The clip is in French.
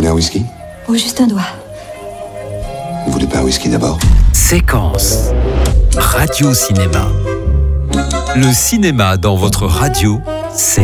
un whisky? Oh, juste un doigt. Vous voulez pas un whisky d'abord? Séquence. Radio-cinéma. Le cinéma dans votre radio, c'est